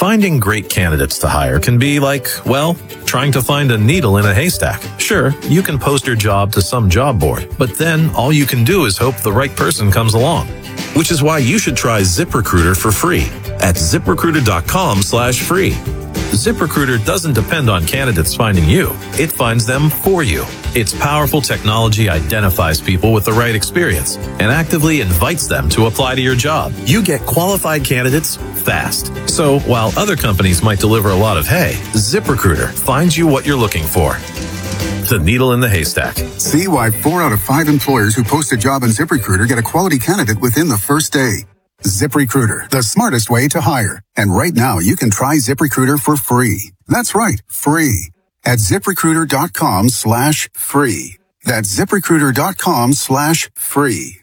Finding great candidates to hire can be like, well, trying to find a needle in a haystack. Sure, you can post your job to some job board, but then all you can do is hope the right person comes along. Which is why you should try ZipRecruiter for free at ZipRecruiter.com/free. ZipRecruiter doesn't depend on candidates finding you. It finds them for you. Its powerful technology identifies people with the right experience and actively invites them to apply to your job. You get qualified candidates fast. So while other companies might deliver a lot of hay, ZipRecruiter finds you what you're looking for. The needle in the haystack. See why 4 out of 5 employers who post a job on ZipRecruiter get a quality candidate within the first day. ZipRecruiter, the smartest way to hire. And right now, you can try ZipRecruiter for free. That's right, free. At ZipRecruiter.com/free. That's ZipRecruiter.com/free.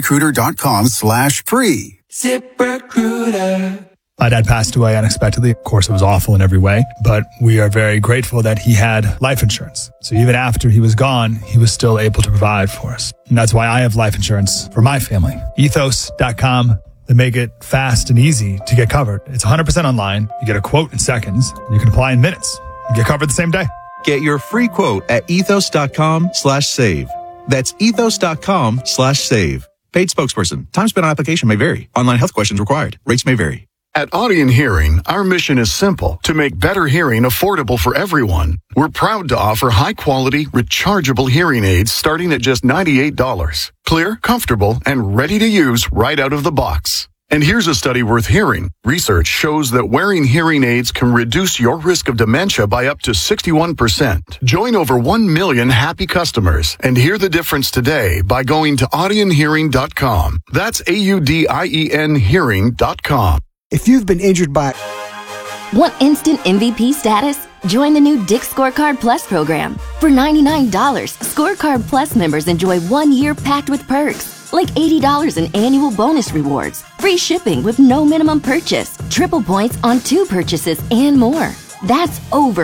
ZipRecruiter.com/free. ZipRecruiter. My dad passed away unexpectedly. Of course, it was awful in every way, but we are very grateful that he had life insurance. So even after he was gone, he was still able to provide for us. And that's why I have life insurance for my family. Ethos.com. They make it fast and easy to get covered. It's 100% online. You get a quote in seconds. And you can apply in minutes. You get covered the same day. Get your free quote at ethos.com/save. That's ethos.com/save. Paid spokesperson. Time spent on application may vary. Online health questions required. Rates may vary. At Audion Hearing, our mission is simple: to make better hearing affordable for everyone. We're proud to offer high-quality, rechargeable hearing aids starting at just $98. Clear, comfortable, and ready to use right out of the box. And here's a study worth hearing. Research shows that wearing hearing aids can reduce your risk of dementia by up to 61%. Join over 1 million happy customers and hear the difference today by going to audionhearing.com. That's AUDIEN hearing.com. If you've been injured by... Want instant MVP status? Join the new Dick's Scorecard Plus program. For $99, Scorecard Plus members enjoy 1 year packed with perks, like $80 in annual bonus rewards, free shipping with no minimum purchase, triple points on 2 purchases, and more. That's over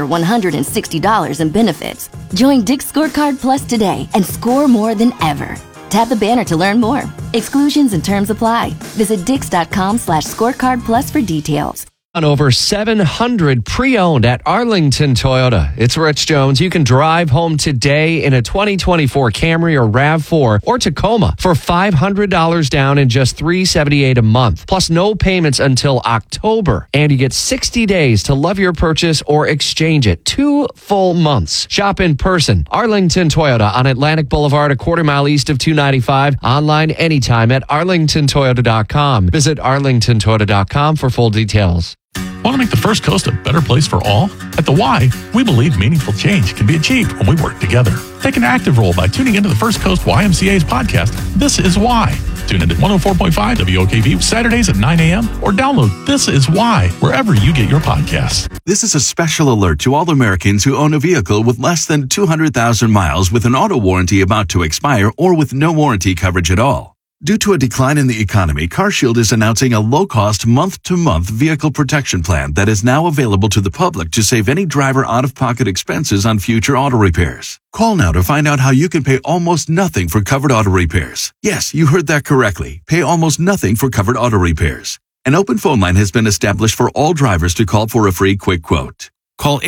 $160 in benefits. Join Dick's Scorecard Plus today and score more than ever. Tap the banner to learn more. Exclusions and terms apply. Visit Dix.com/scorecard plus for details. On over 700 pre-owned at Arlington Toyota. It's Rich Jones. You can drive home today in a 2024 Camry or RAV4 or Tacoma for $500 down and just $378 a month. Plus no payments until October. And you get 60 days to love your purchase or exchange it. 2 full months. Shop in person. Arlington Toyota on Atlantic Boulevard, a quarter mile east of 295. Online anytime at arlingtontoyota.com. Visit arlingtontoyota.com for full details. Want to make the First Coast a better place for all? At The Y, we believe meaningful change can be achieved when we work together. Take an active role by tuning into the First Coast YMCA's podcast, This Is Why. Tune in at 104.5 WOKV Saturdays at 9 a.m. or download This Is Why wherever you get your podcasts. This is a special alert to all Americans who own a vehicle with less than 200,000 miles with an auto warranty about to expire or with no warranty coverage at all. Due to a decline in the economy, CarShield is announcing a low-cost month-to-month vehicle protection plan that is now available to the public to save any driver out-of-pocket expenses on future auto repairs. Call now to find out how you can pay almost nothing for covered auto repairs. Yes, you heard that correctly. Pay almost nothing for covered auto repairs. An open phone line has been established for all drivers to call for a free quick quote. Call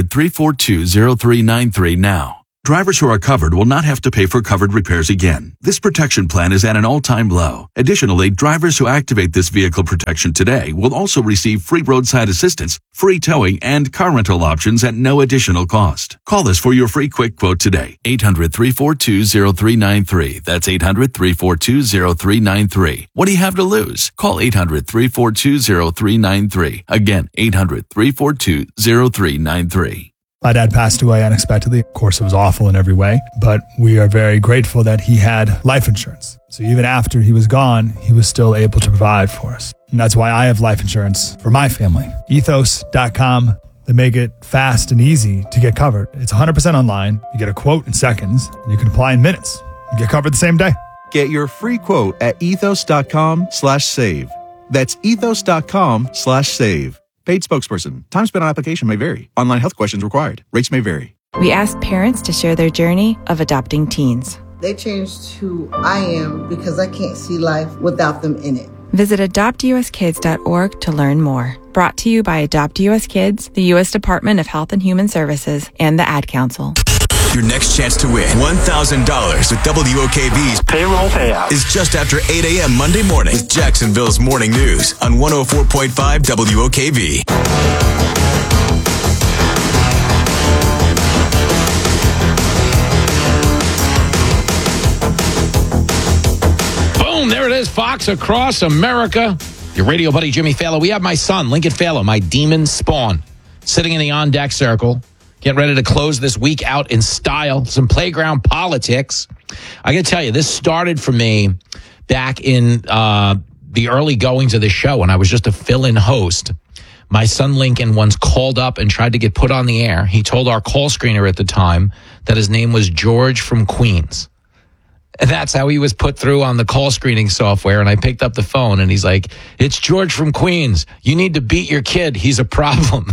800-342-0393 now. Drivers who are covered will not have to pay for covered repairs again. This protection plan is at an all-time low. Additionally, drivers who activate this vehicle protection today will also receive free roadside assistance, free towing, and car rental options at no additional cost. Call us for your free quick quote today. 800-342-0393. That's 800-342-0393. What do you have to lose? Call 800-342-0393. Again, 800-342-0393. My dad passed away unexpectedly. Of course, it was awful in every way, but we are very grateful that he had life insurance. So even after he was gone, he was still able to provide for us. And that's why I have life insurance for my family. Ethos.com. They make it fast and easy to get covered. It's 100% online. You get a quote in seconds. And you can apply in minutes. You get covered the same day. Get your free quote at ethos.com/save. That's ethos.com/save. Paid spokesperson. Time spent on application may vary. Online health questions required. Rates may vary. We asked parents to share their journey of adopting teens. They changed who I am because I can't see life without them in it. Visit adoptuskids.org to learn more. Brought to you by Adopt US Kids, the U.S. Department of Health and Human Services, and the Ad Council. Your next chance to win $1,000 with WOKV's payroll payout is just after 8 a.m. Monday morning with Jacksonville's Morning News on 104.5 WOKV. Boom, there it is, Fox across America. Your radio buddy, Jimmy Fallon. We have my son, Lincoln Fallon, my demon spawn, sitting in the on-deck circle, getting ready to close this week out in style. Some playground politics. I got to tell you, this started for me back in the early goings of the show when I was just a fill-in host. My son Lincoln once called up and tried to get put on the air. He told our call screener at the time that his name was George from Queens. And that's how he was put through on the call screening software. And I picked up the phone and he's like, "It's George from Queens. You need to beat your kid. He's a problem."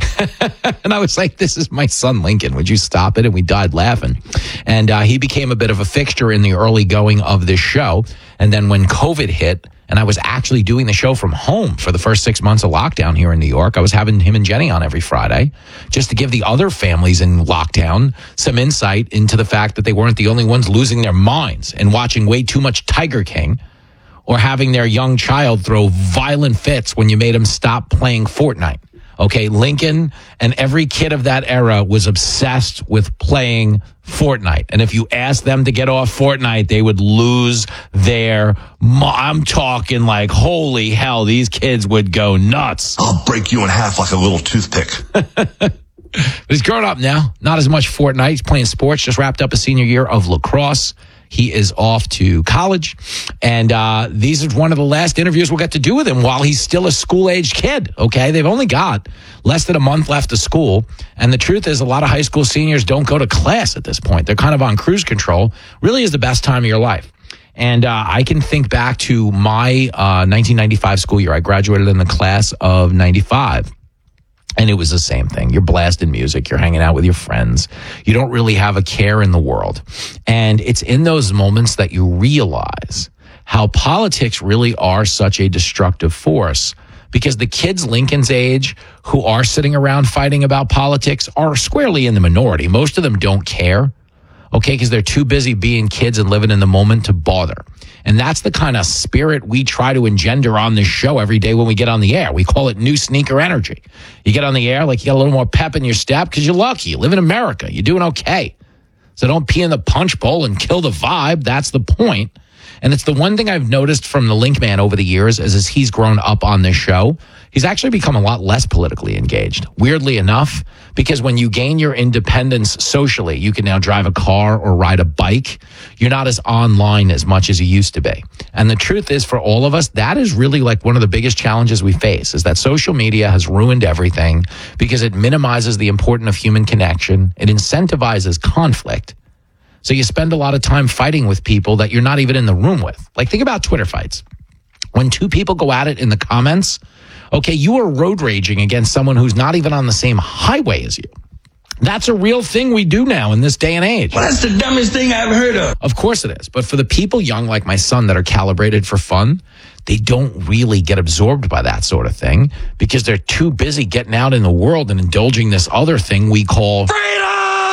And I was like, "This is my son, Lincoln. Would you stop it?" And we died laughing. And he became a bit of a fixture in the early going of this show. And then when COVID hit, and I was actually doing the show from home for the first 6 months of lockdown here in New York, I was having him and Jenny on every Friday just to give the other families in lockdown some insight into the fact that they weren't the only ones losing their minds and watching way too much Tiger King or having their young child throw violent fits when you made him stop playing Fortnite. Okay, Lincoln and every kid of that era was obsessed with playing Fortnite. And if you asked them to get off Fortnite, they would lose their... I'm talking like, holy hell, these kids would go nuts. I'll break you in half like a little toothpick. But he's grown up now. Not as much Fortnite. He's playing sports. Just wrapped up a senior year of lacrosse. He is off to college. And these are one of the last interviews we'll get to do with him while he's still a school-aged kid, okay? They've only got less than a month left of school. And the truth is a lot of high school seniors don't go to class at this point. They're kind of on cruise control. Really is the best time of your life. And I can think back to my 1995 school year. I graduated in the class of 95. And it was the same thing. You're blasting music. You're hanging out with your friends. You don't really have a care in the world. And it's in those moments that you realize how politics really are such a destructive force, because the kids Lincoln's age who are sitting around fighting about politics are squarely in the minority. Most of them don't care, okay, because they're too busy being kids and living in the moment to bother. And that's the kind of spirit we try to engender on this show every day when we get on the air. We call it new sneaker energy. You get on the air like you got a little more pep in your step because you're lucky. You live in America. You're doing okay. So don't pee in the punch bowl and kill the vibe. That's the point. And it's the one thing I've noticed from the Link Man over the years is as he's grown up on this show, he's actually become a lot less politically engaged, weirdly enough, because when you gain your independence socially, you can now drive a car or ride a bike. You're not as online as much as you used to be. And the truth is, for all of us, that is really like one of the biggest challenges we face, is that social media has ruined everything because it minimizes the importance of human connection. It incentivizes conflict. So you spend a lot of time fighting with people that you're not even in the room with. Like, think about Twitter fights. When two people go at it in the comments, okay, you are road raging against someone who's not even on the same highway as you. That's a real thing we do now in this day and age. Well, that's the dumbest thing I've heard of. Of course it is. But for the people young like my son that are calibrated for fun, they don't really get absorbed by that sort of thing because they're too busy getting out in the world and indulging this other thing we call freedom.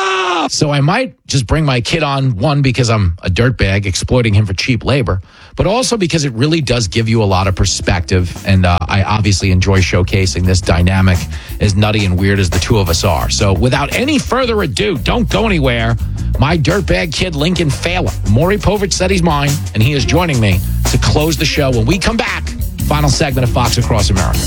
So I might just bring my kid on, one, because I'm a dirtbag exploiting him for cheap labor, but also because it really does give you a lot of perspective. And I obviously enjoy showcasing this dynamic, as nutty and weird as the two of us are. So without any further ado, don't go anywhere. My dirtbag kid, Lincoln Fallon. Maury Povich said he's mine, and he is joining me to close the show. When we come back, final segment of Fox Across America.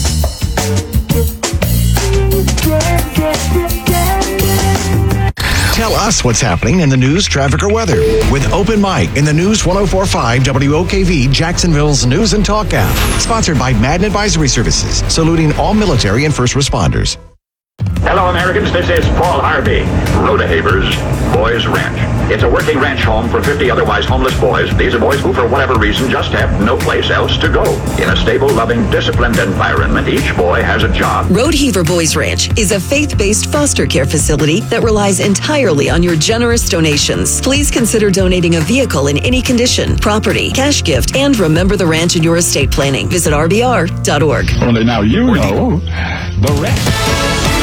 Tell us what's happening in the news, traffic, or weather with Open Mic in the News 104.5 WOKV, Jacksonville's News and Talk app. Sponsored by Madden Advisory Services, saluting all military and first responders. Hello, Americans. This is Paul Harvey, Rhoda Havers, Boys Ranch. It's a working ranch home for 50 otherwise homeless boys. These are boys who, for whatever reason, just have no place else to go. In a stable, loving, disciplined environment, each boy has a job. Roadheaver Boys Ranch is a faith-based foster care facility that relies entirely on your generous donations. Please consider donating a vehicle in any condition, property, cash gift, and remember the ranch in your estate planning. Visit rbr.org. Only now you know the rest.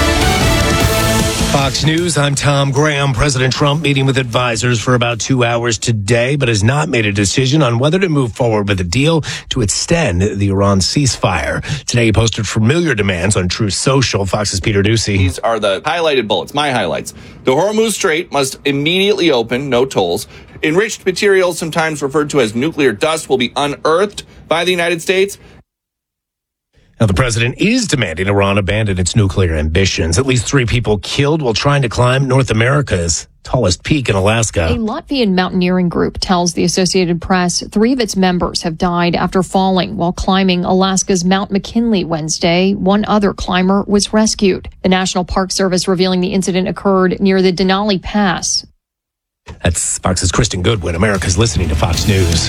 Fox News, I'm Tom Graham. President Trump meeting with advisors for about 2 hours today, but has not made a decision on whether to move forward with a deal to extend the Iran ceasefire. Today he posted familiar demands on Truth Social. Fox's Peter Ducey. These are the highlighted bullets, my highlights. The Hormuz Strait must immediately open, no tolls. Enriched materials, sometimes referred to as nuclear dust, will be unearthed by the United States. Now, the president is demanding Iran abandon its nuclear ambitions. At least 3 people killed while trying to climb North America's tallest peak in Alaska. A Latvian mountaineering group tells the Associated Press 3 of its members have died after falling while climbing Alaska's Mount McKinley Wednesday. 1 other climber was rescued. The National Park Service revealing the incident occurred near the Denali Pass. That's Fox's Kristen Goodwin. America's listening to Fox News.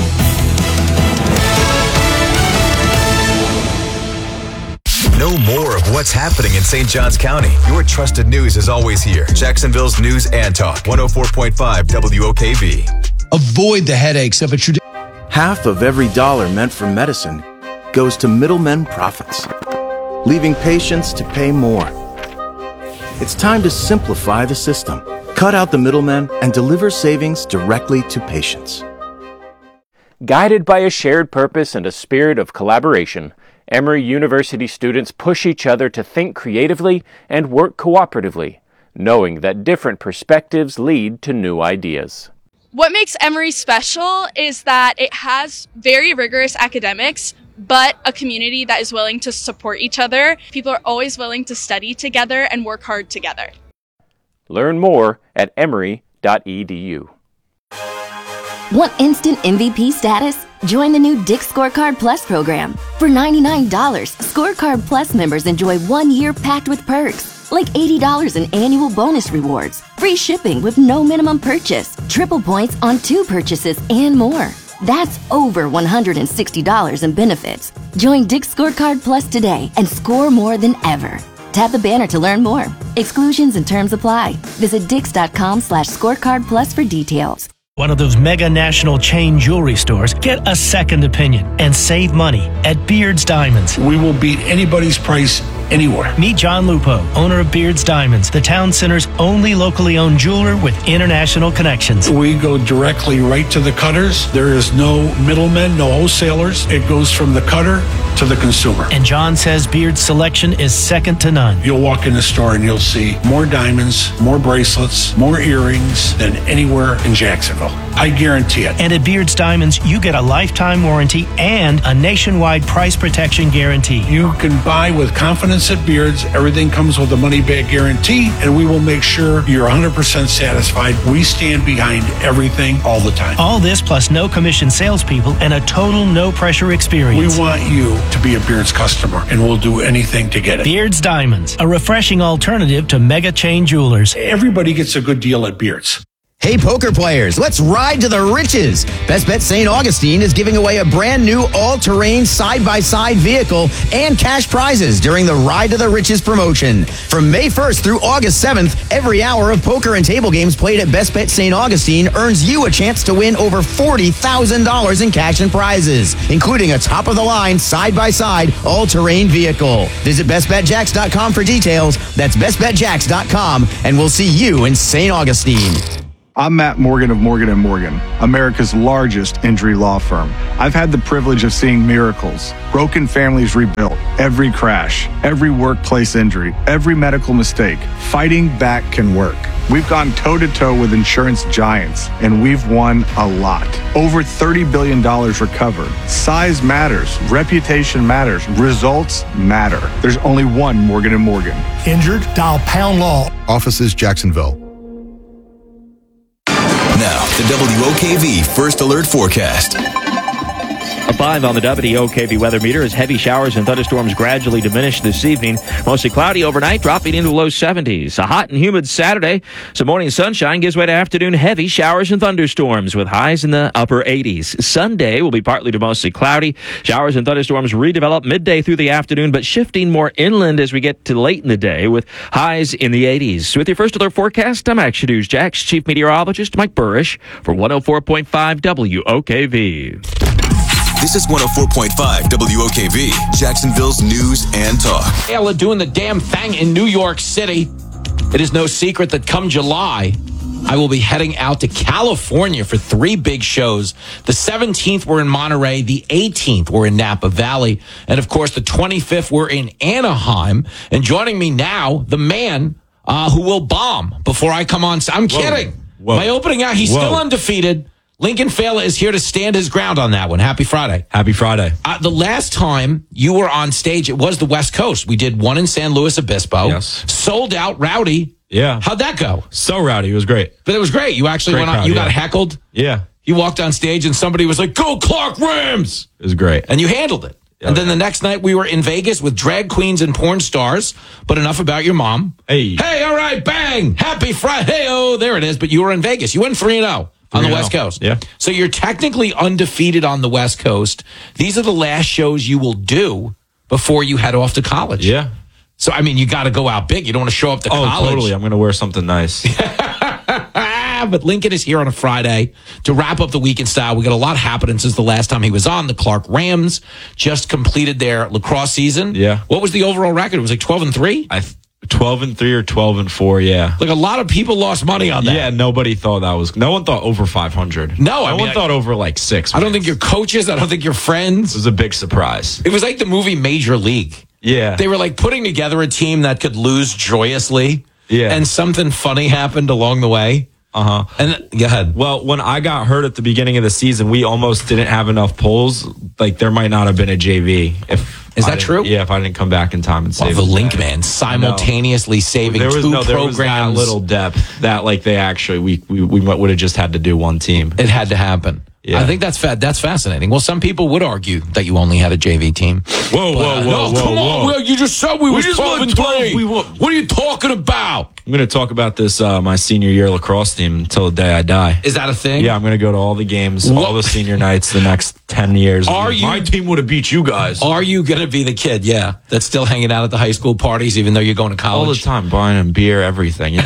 Know more of what's happening in St. Johns County. Your trusted news is always here. Jacksonville's News and Talk, 104.5 WOKV. Avoid the headaches of a tradition. Half of every dollar meant for medicine goes to middlemen profits, leaving patients to pay more. It's time to simplify the system, cut out the middlemen, and deliver savings directly to patients. Guided by a shared purpose and a spirit of collaboration, Emory University students push each other to think creatively and work cooperatively, knowing that different perspectives lead to new ideas. What makes Emory special is that it has very rigorous academics, but a community that is willing to support each other. People are always willing to study together and work hard together. Learn more at emory.edu. Want instant MVP status? Join the new Dick's Scorecard Plus program. For $99, Scorecard Plus members enjoy 1 year packed with perks, like $80 in annual bonus rewards, free shipping with no minimum purchase, triple points on 2 purchases, and more. That's over $160 in benefits. Join Dick's Scorecard Plus today and score more than ever. Tap the banner to learn more. Exclusions and terms apply. Visit dix.com/scorecard plus for details. One of those mega national chain jewelry stores, get a second opinion and save money at Beard's Diamonds. We will beat anybody's price anywhere. Meet John Lupo, owner of Beard's Diamonds, the town center's only locally owned jeweler with international connections. We go directly right to the cutters. There is no middlemen, no wholesalers. It goes from the cutter to the consumer. And John says Beard's selection is second to none. You'll walk in the store and you'll see more diamonds, more bracelets, more earrings than anywhere in Jacksonville. I guarantee it. And at Beard's Diamonds, you get a lifetime warranty and a nationwide price protection guarantee. You can buy with confidence at Beard's. Everything comes with a money-back guarantee, and we will make sure you're 100% satisfied. We stand behind everything all the time. All this plus no commission salespeople and a total no-pressure experience. We want you to be a Beard's customer, and we'll do anything to get it. Beard's Diamonds, a refreshing alternative to mega chain jewelers. Everybody gets a good deal at Beard's. Hey, poker players, let's ride to the riches. Best Bet St. Augustine is giving away a brand new all-terrain side-by-side vehicle and cash prizes during the Ride to the Riches promotion. From May 1st through August 7th, every hour of poker and table games played at Best Bet St. Augustine earns you a chance to win over $40,000 in cash and prizes, including a top-of-the-line side-by-side all-terrain vehicle. Visit bestbetjacks.com for details. That's bestbetjacks.com, and we'll see you in St. Augustine. I'm Matt Morgan of Morgan & Morgan, America's largest injury law firm. I've had the privilege of seeing miracles, broken families rebuilt, every crash, every workplace injury, every medical mistake. Fighting back can work. We've gone toe-to-toe with insurance giants, and we've won a lot. Over $30 billion recovered. Size matters. Reputation matters. Results matter. There's only one Morgan & Morgan. Injured? Dial Pound Law. Offices Jacksonville. Now, the WOKV First Alert Forecast. A 5 on the WOKV weather meter as heavy showers and thunderstorms gradually diminish this evening. Mostly cloudy overnight, dropping into the low 70s. A hot and humid Saturday. Some morning sunshine gives way to afternoon heavy showers and thunderstorms with highs in the upper 80s. Sunday will be partly to mostly cloudy. Showers and thunderstorms redevelop midday through the afternoon, but shifting more inland as we get to late in the day with highs in the 80s. With your first alert forecast, I'm Action News Jax Chief Meteorologist Mike Burrish for 104.5 WOKV. This is 104.5 WOKV, Jacksonville's news and talk. Ella doing the damn thing in New York City. It is no secret that come July, I will be heading out to California for 3 big shows. The 17th, we're in Monterey. The 18th, we're in Napa Valley. And, of course, the 25th, we're in Anaheim. And joining me now, the man who will bomb before I come on. I'm kidding. Whoa. My opening out, he's still undefeated. Lincoln Fela is here to stand his ground on that one. Happy Friday. Happy Friday. The last time you were on stage, it was the West Coast. We did one in San Luis Obispo. Yes. Sold out, rowdy. Yeah. How'd that go? So rowdy. It was great. But it was great. You actually went on. Crowd, you got heckled. Yeah. You walked on stage and somebody was like, "Go Clark Rams!" It was great. And you handled it. And then the next night we were in Vegas with drag queens and porn stars. But enough about your mom. Hey, all right, bang! Happy Friday! Hey-oh, there it is. But you were in Vegas. You went 3-0. On the West Coast. Yeah. So you're technically undefeated on the West Coast. These are the last shows you will do before you head off to college. Yeah. So, I mean, you got to go out big. You don't want to show up to college. Oh, totally. I'm going to wear something nice. But Lincoln is here on a Friday to wrap up the week in style. We got a lot happening since the last time he was on. The Clark Rams just completed their lacrosse season. Yeah. What was the overall record? It was like 12-3? 12-3 or 12-4, yeah. Like a lot of people lost money on that. Yeah, nobody thought that was. No one thought over 500. No one thought over like 6. I don't think your coaches. I don't think your friends. It was a big surprise. It was like the movie Major League. Yeah, they were like putting together a team that could lose joyously. Yeah, and something funny happened along the way. And go ahead. Well, when I got hurt at the beginning of the season, we almost didn't have enough polls. Like there might not have been a JV if. Is that true? Yeah, if I didn't come back in time and save the Link Man simultaneously saving there was, two there programs. Was that little depth that like they actually we would have just had to do one team. It had to happen. Yeah. I think that's fascinating. Well, some people would argue that you only had a JV team. Whoa. Come on. Well, you just said we were 12-3. What are you talking about? I'm going to talk about this, my senior year lacrosse team until the day I die. Is that a thing? Yeah, I'm going to go to all the games, all the senior nights the next 10 years. My team would have beat you guys. Are you going to be the kid, that's still hanging out at the high school parties even though you're going to college? All the time, buying them beer, everything,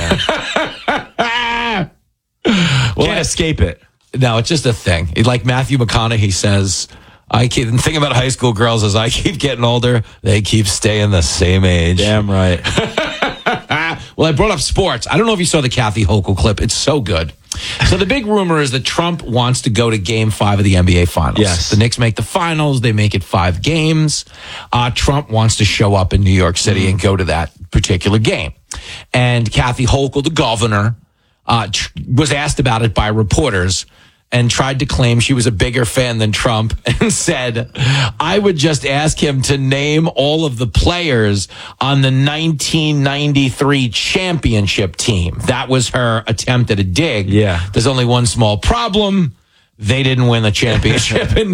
yeah. Can't escape it. No, it's just a thing. Like Matthew McConaughey says, the thing about high school girls is I keep getting older, they keep staying the same age. Damn right. Well, I brought up sports. I don't know if you saw the Kathy Hochul clip. It's so good. So the big rumor is that Trump wants to go to Game 5 of the NBA Finals. Yes. The Knicks make the finals. They make it 5 games. Trump wants to show up in New York City and go to that particular game. And Kathy Hochul, the governor, was asked about it by reporters and tried to claim she was a bigger fan than Trump and said, I would just ask him to name all of the players on the 1993 championship team. That was her attempt at a dig. Yeah. There's only one small problem. They didn't win the championship in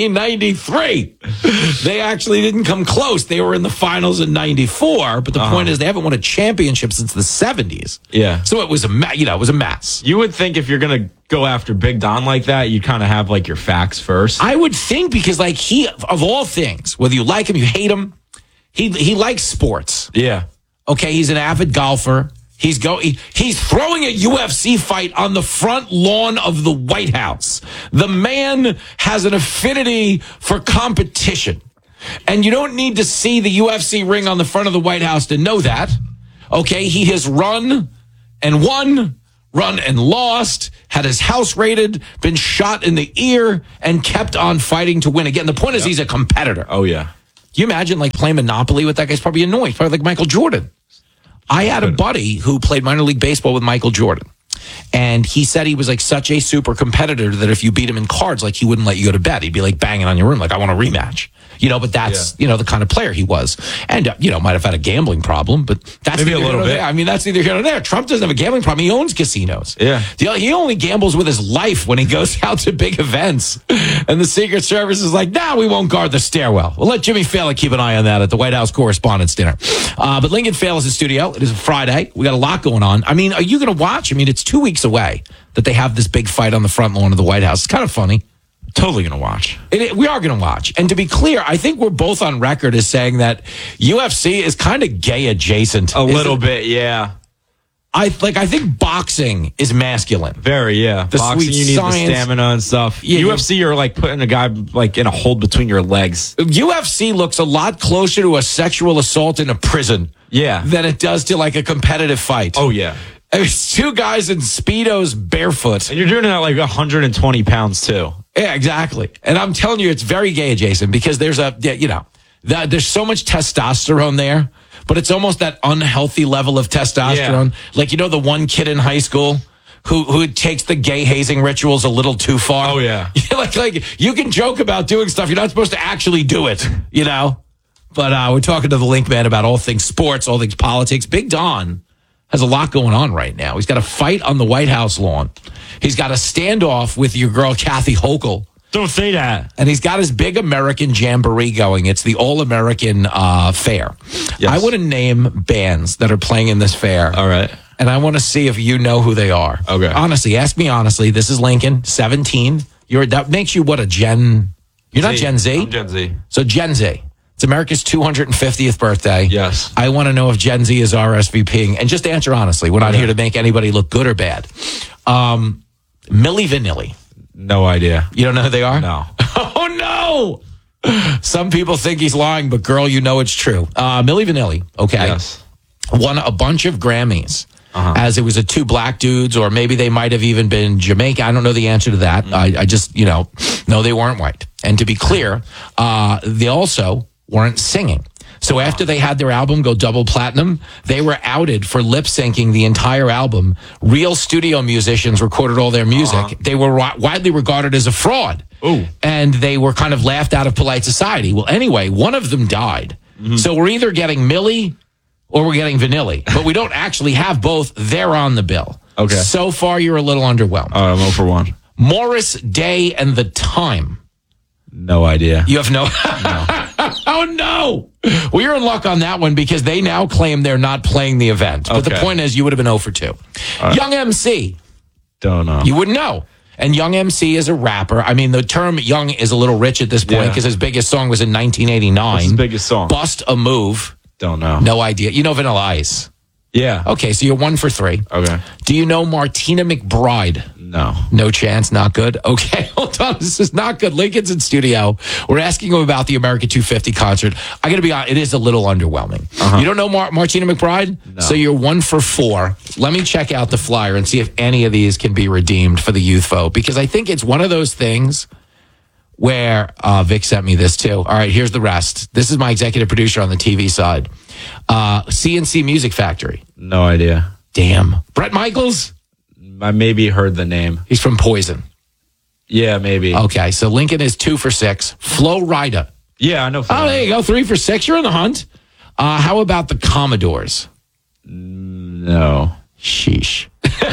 1993. They actually didn't come close. They were in the finals in 94. But the point is they haven't won a championship since the 70s. Yeah. So it was it was a mess. You would think if you're going to go after Big Don like that, you kind of have like your facts first. I would think because like he, of all things, whether you like him, you hate him, he likes sports. Yeah. Okay. He's an avid golfer. He's throwing a UFC fight on the front lawn of the White House. The man has an affinity for competition. And you don't need to see the UFC ring on the front of the White House to know that. Okay, he has run and won, run and lost, had his house raided, been shot in the ear, and kept on fighting to win again. The point is he's a competitor. Oh, yeah. Can you imagine like playing Monopoly with that guy? He's probably annoying. Probably like Michael Jordan. I had a buddy who played minor league baseball with Michael Jordan. And he said he was like such a super competitor that if you beat him in cards, like he wouldn't let you go to bed. He'd be like banging on your room, like, I want a rematch. But that's, the kind of player he was. And, might have had a gambling problem, but that's maybe a little bit. I mean, that's neither here nor there. Trump doesn't have a gambling problem. He owns casinos. Yeah. He only gambles with his life when he goes out to big events. And the Secret Service is like, we won't guard the stairwell. We'll let Jimmy Fallon keep an eye on that at the White House Correspondents' Dinner. But Lincoln Fail is in studio. It is a Friday. We got a lot going on. I mean, are you going to watch? I mean, it's 2 weeks away that they have this big fight on the front lawn of the White House. It's kind of funny. Totally going to watch. We are going to watch. And to be clear, I think we're both on record as saying that UFC is kind of gay adjacent. A little bit, yeah. I think boxing is masculine. Very, yeah. The boxing, you need science. the stamina and stuff. Yeah, UFC, you're like putting a guy like in a hold between your legs. UFC looks a lot closer to a sexual assault in a prison. Yeah. Than it does to like a competitive fight. Oh, yeah. It's two guys in Speedos barefoot. And you're doing it at like 120 pounds too. Yeah, exactly. And I'm telling you, it's very gay adjacent because there's there's so much testosterone there, but it's almost that unhealthy level of testosterone. Yeah. Like, the one kid in high school who takes the gay hazing rituals a little too far. Oh, yeah. like you can joke about doing stuff. You're not supposed to actually do it, But we're talking to the Link Man about all things sports, all things politics. Big Don has a lot going on right now. He's got a fight on the White House lawn. He's got a standoff with your girl, Kathy Hochul. Don't say that. And he's got his big American jamboree going. It's the All-American Fair. Yes. I want to name bands that are playing in this fair. All right. And I want to see if you know who they are. Okay. Honestly, ask me honestly. This is Lincoln, 17. That makes you what, a Gen... You're not Gen Z? I'm Gen Z. So Gen Z. It's America's 250th birthday. Yes. I want to know if Gen Z is RSVPing. And just answer honestly. We're not here to make anybody look good or bad. Milli Vanilli. No idea. You don't know who they are? No. Oh, no! Some people think he's lying, but girl, it's true. Milli Vanilli, okay, yes. Won a bunch of Grammys. As it was two black dudes, or maybe they might have even been Jamaican. I don't know the answer to that. I just, no, they weren't white. And to be clear, they also weren't singing. So after they had their album go double platinum, they were outed for lip syncing the entire album. Real studio musicians recorded all their music. They were widely regarded as a fraud. Ooh. And they were kind of laughed out of polite society. Well, anyway, one of them died. Mm-hmm. So we're either getting Milli or we're getting Vanilli. But we don't actually have both. They're on the bill. Okay. So far, you're a little underwhelmed. I'm 0 for 1. Morris Day and the Time. No idea. You have no... No. Oh, no. Well, you're in luck on that one because they now claim they're not playing the event. But the point is, you would have been 0 for 2. Young MC. Don't know. You wouldn't know. And Young MC is a rapper. I mean, the term young is a little rich at this point because his biggest song was in 1989. What's his biggest song? Bust a Move. Don't know. No idea. You know Vanilla Ice? Yeah. Okay, so you're 1 for 3. Okay. Do you know Martina McBride? No. No chance. Not good. Okay, hold on. This is not good. Lincoln's in studio. We're asking him about the America 250 concert. I got to be honest, it is a little underwhelming. You don't know Martina McBride? No. So you're 1 for 4. Let me check out the flyer and see if any of these can be redeemed for the youth vote, because I think it's one of those things where Vic sent me this too. All right, here's the rest. This is my executive producer on the TV side. CNC Music Factory. No idea. Damn. Bret Michaels? I maybe heard the name. He's from Poison. Yeah, maybe. Okay, so Lincoln is 2 for 6. Flo Rida. Yeah, I know. Oh, there you go. 3 for 6. You're in the hunt. How about the Commodores? No. Sheesh.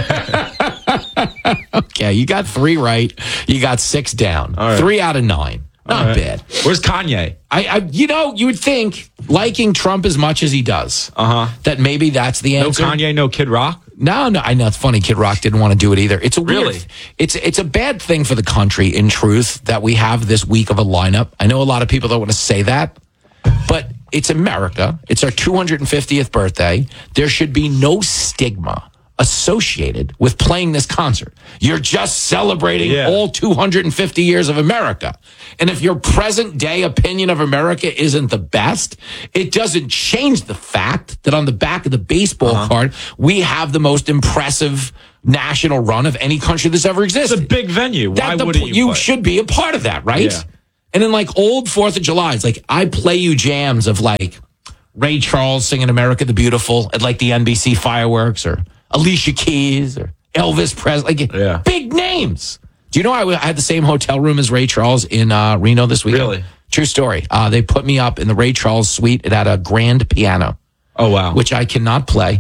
Okay, you got 3 right. You got 6 down. Right. 3 out of 9. Not bad. Where's Kanye? You would think, liking Trump as much as he does, that maybe that's the answer. No Kanye, no Kid Rock? No. I know it's funny. Kid Rock didn't want to do it either. It's a weird, really? It's a bad thing for the country, in truth, that we have this weak of a lineup. I know a lot of people don't want to say that, but it's America. It's our 250th birthday. There should be no stigma associated with playing this concert. You're just celebrating all 250 years of America. And if your present day opinion of America isn't the best, it doesn't change the fact that on the back of the baseball card, we have the most impressive national run of any country that's ever existed. It's a big venue. Why wouldn't you? You should be a part of that, right? Yeah. And then like old 4th of July, it's like I play you jams of like Ray Charles singing America the Beautiful at like the NBC fireworks, or Alicia Keys or Elvis Presley, big names. Do you know I had the same hotel room as Ray Charles in Reno this weekend? Really? True story. They put me up in the Ray Charles suite. It had a grand piano. Oh, wow. Which I cannot play.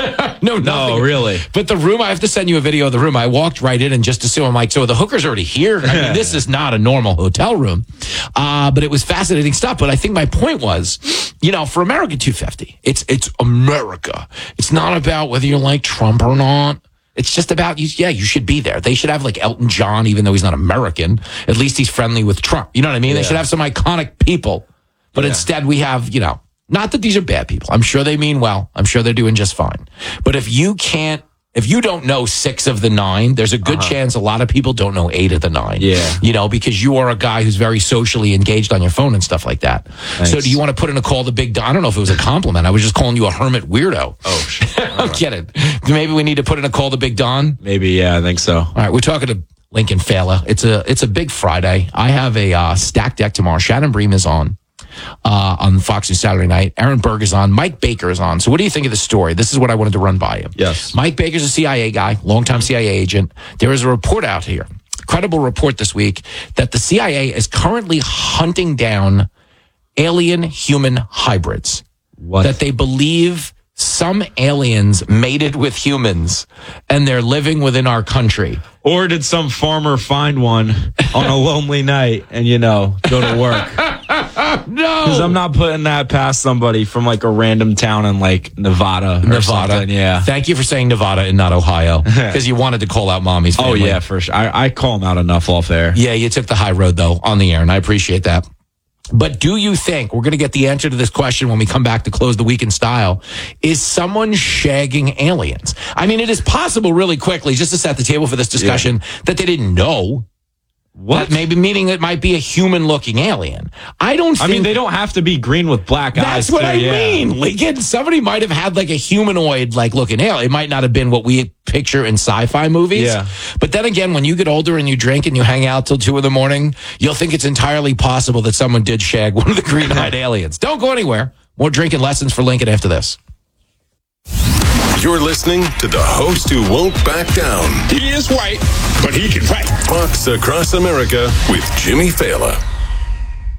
No, really. But the room, I have to send you a video of the room. I walked right in and just assumed, I'm like, so the hooker's already here? I mean, this is not a normal hotel room. But it was fascinating stuff. But I think my point was, for America 250, it's America. It's not about whether you like Trump or not. It's just about, you should be there. They should have like Elton John, even though he's not American. At least he's friendly with Trump. You know what I mean? They should have some iconic people. But instead we have, not that these are bad people. I'm sure they mean well. I'm sure they're doing just fine. But if you don't know 6 of the 9, there's a good chance a lot of people don't know 8 of the 9. Yeah. Because you are a guy who's very socially engaged on your phone and stuff like that. Thanks. So do you want to put in a call to Big Don? I don't know if it was a compliment. I was just calling you a hermit weirdo. Oh, sure. I'm kidding. Maybe we need to put in a call to Big Don? Maybe, yeah, I think so. All right, we're talking to Lincoln Fela. It's a big Friday. I have a stacked deck tomorrow. Shannon Bream is on Fox News Saturday night. Aaron Berg is on. Mike Baker is on. So what do you think of the story? This is what I wanted to run by you. Yes. Mike Baker's a CIA guy, longtime CIA agent. There is a report out here, credible report this week, that the CIA is currently hunting down alien-human hybrids. What? That they believe some aliens mated with humans and they're living within our country. Or did some farmer find one on a lonely night and, go to work? No. Because I'm not putting that past somebody from like a random town in like Nevada. Yeah. Thank you for saying Nevada and not Ohio. Because you wanted to call out mommy's family. Oh, yeah, for sure. I call them out enough off there. Yeah, you took the high road, though, on the air, and I appreciate that. But do you think, we're going to get the answer to this question when we come back to close the week in style, is someone shagging aliens? I mean, it is possible really quickly, just to set the table for this discussion, that they didn't know. What? That maybe meaning it might be a human-looking alien. I mean, they don't have to be green with black eyes. That's what I mean. Like, somebody might have had like a humanoid looking alien. It might not have been what we picture in sci-fi movies. Yeah. But then again, when you get older and you drink and you hang out till 2 a.m, you'll think it's entirely possible that someone did shag one of the green-eyed aliens. Don't go anywhere. More drinking lessons for Lincoln after this. You're listening to the host who won't back down. He is white, but he can fight. Fox Across America with Jimmy Fallon.